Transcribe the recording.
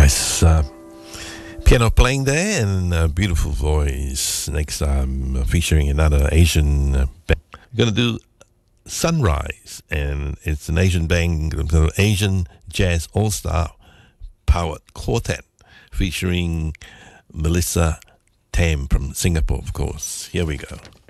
Nice piano playing there and a beautiful voice. Next time, featuring another Asian band. We're going to do Sunrise, and it's an Asian band, Asian Jazz All-Star Powered Quartet, featuring Melissa Tam from Singapore, of course. Here we go.